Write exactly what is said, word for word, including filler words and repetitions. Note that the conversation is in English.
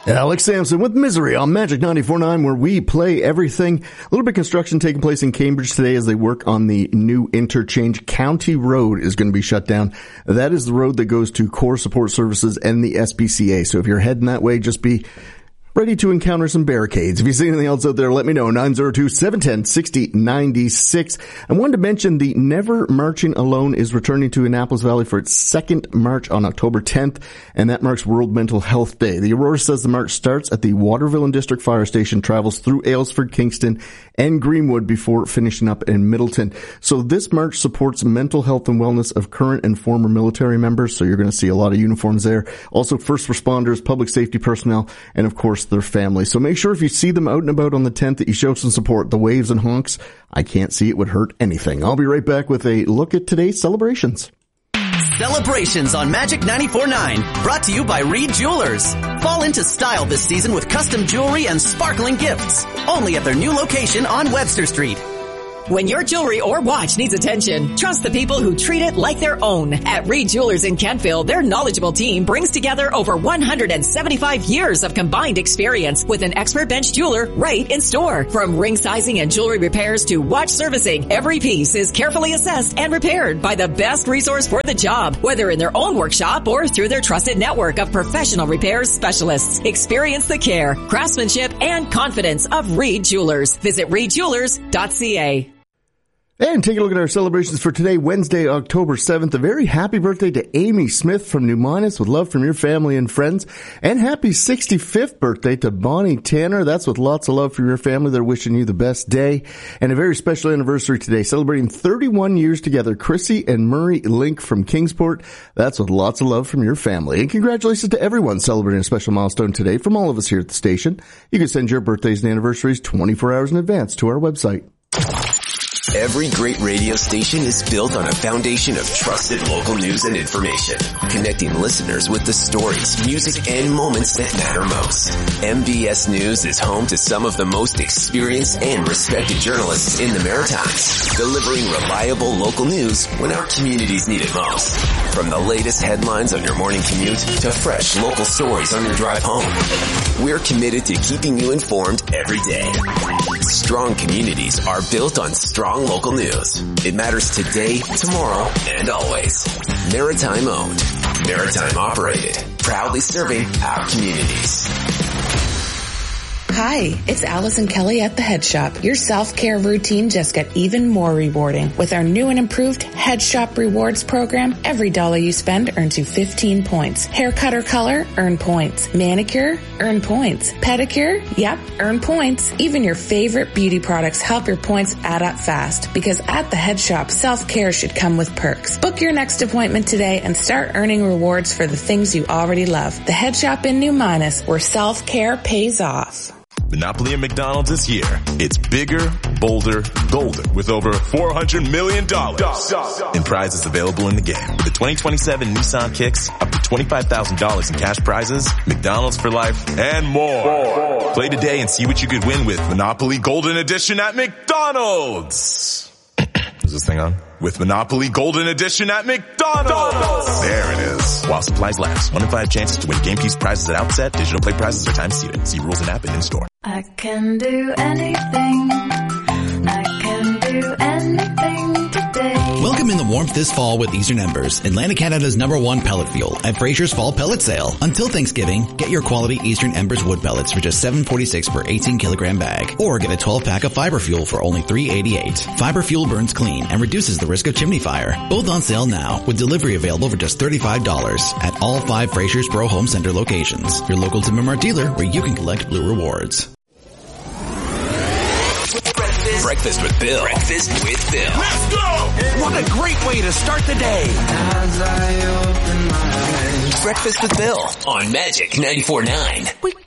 Alex Sampson with Misery on Magic ninety-four point nine, where we play everything. A little bit of construction taking place in Cambridge today as they work on the new interchange. County Road is going to be shut down. That is the road that goes to Core Support Services and the S P C A. So if you're heading that way, just be ready to encounter some barricades. If you see anything else out there, let me know. nine oh two, seven one oh, six oh nine six. I wanted to mention the Never Marching Alone is returning to Annapolis Valley for its second march on October tenth, and that marks World Mental Health Day. The Aurora says the march starts at the Waterville and District Fire Station, travels through Aylesford, Kingston, and Greenwood before finishing up in Middleton. So this march supports mental health and wellness of current and former military members, so you're going to see a lot of uniforms there. Also first responders, public safety personnel, and of course their families. So make sure if you see them out and about on the tenth that you show some support. The waves and honks, I can't see it would hurt anything. I'll be right back with a look at today's celebrations. Celebrations on Magic ninety-four point nine, brought to you by Reed Jewelers. Fall into style this season with custom jewelry and sparkling gifts. Only at their new location on Webster Street. When your jewelry or watch needs attention, trust the people who treat it like their own. At Reed Jewelers in Kentville, their knowledgeable team brings together over one hundred seventy-five years of combined experience with an expert bench jeweler right in store. From ring sizing and jewelry repairs to watch servicing, every piece is carefully assessed and repaired by the best resource for the job, whether in their own workshop or through their trusted network of professional repairs specialists. Experience the care, craftsmanship, and confidence of Reed Jewelers. Visit reed jewelers dot c a. And take a look at our celebrations for today, Wednesday, October seventh. A very happy birthday to Amy Smith from New Minas, with love from your family and friends. And happy sixty-fifth birthday to Bonnie Tanner. That's with lots of love from your family. They're wishing you the best day. And a very special anniversary today, celebrating thirty-one years together, Chrissy and Murray Link from Kingsport. That's with lots of love from your family. And congratulations to everyone celebrating a special milestone today from all of us here at the station. You can send your birthdays and anniversaries twenty-four hours in advance to our website. Every great radio station is built on a foundation of trusted local news and information, connecting listeners with the stories, music, and moments that matter most. M B S News is home to some of the most experienced and respected journalists in the Maritimes, delivering reliable local news when our communities need it most. From the latest headlines on your morning commute to fresh local stories on your drive home, we're committed to keeping you informed every day. Strong communities are built on strong local news. It matters today, tomorrow, and always. Maritime owned, Maritime operated, proudly serving our communities. Hi, it's Allison Kelly at the Head Shop. Your self-care routine just got even more rewarding. With our new and improved Head Shop Rewards program, every dollar you spend earns you fifteen points. Haircut or color? Earn points. Manicure? Earn points. Pedicure? Yep, earn points. Even your favorite beauty products help your points add up fast. Because at the Head Shop, self-care should come with perks. Book your next appointment today and start earning rewards for the things you already love. The Head Shop in New Minas, where self-care pays off. Monopoly at McDonald's is here. It's bigger, bolder, golder, with over four hundred million dollars in prizes available in the game. With the twenty twenty-seven Nissan Kicks, up to twenty-five thousand dollars in cash prizes, McDonald's for life, and more. more. Play today and see what you could win with Monopoly Golden Edition at McDonald's. Is this thing on? With Monopoly Golden Edition at McDonald's. There it is. While supplies last. One in five chances to win game piece prizes at outset. Digital play prizes are time seated. See rules and app and in store. I can do anything. I can do anything today. Welcome in the warmth this fall with Eastern Embers, Atlantic Canada's number one pellet fuel at Fraser's Fall Pellet Sale. Until Thanksgiving, get your quality Eastern Embers wood pellets for just seven forty-six per eighteen kilogram bag, or get a twelve pack of fiber fuel for only three eighty-eight. Fiber fuel burns clean and reduces the risk of chimney fire. Both on sale now, with delivery available for just thirty-five dollars at all five Fraser's Pro Home Center locations. Your local Tim and Mart dealer where you can collect Blue Rewards. Breakfast with Bill. Breakfast with Bill. Let's go! What a great way to start the day. As I open my eyes. Breakfast with Bill on Magic ninety-four point nine. We